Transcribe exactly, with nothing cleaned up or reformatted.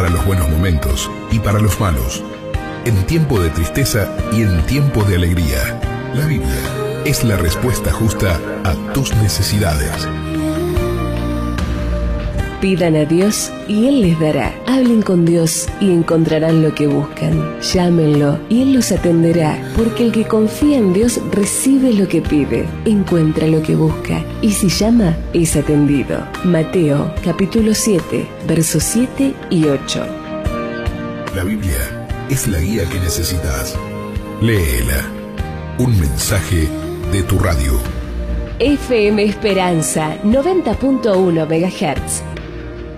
para los buenos momentos y para los malos, en tiempo de tristeza y en tiempo de alegría. La Biblia es la respuesta justa a tus necesidades. Pidan a Dios y Él les dará. Hablen con Dios y encontrarán lo que buscan. Llámenlo y Él los atenderá, porque el que confía en Dios recibe lo que pide, encuentra lo que busca, y si llama, es atendido. Mateo, capítulo siete, versos siete y ocho. La Biblia es la guía que necesitas. Léela. Un mensaje de tu radio. F M Esperanza, noventa punto uno megahertz.